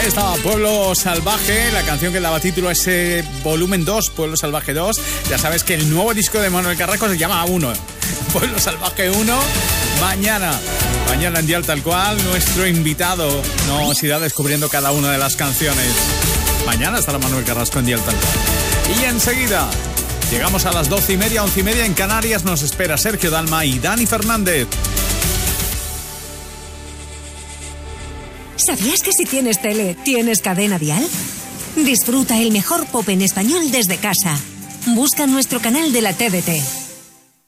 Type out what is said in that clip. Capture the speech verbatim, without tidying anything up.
Ahí estaba Pueblo Salvaje, la canción que daba título a ese volumen dos, Pueblo Salvaje dos. Ya sabes que el nuevo disco de Manuel Carrasco se llama uno, Pueblo Salvaje uno. Mañana, mañana en Dial Tal Cual, nuestro invitado nos irá descubriendo cada una de las canciones. Mañana estará Manuel Carrasco en Dial Tal Cual. Y enseguida llegamos a las doce y media, once y media en Canarias. Nos espera Sergio Dalma y Dani Fernández. ¿Sabías que si tienes tele, tienes cadena Dial? Disfruta el mejor pop en español desde casa. Busca nuestro canal de la T D T.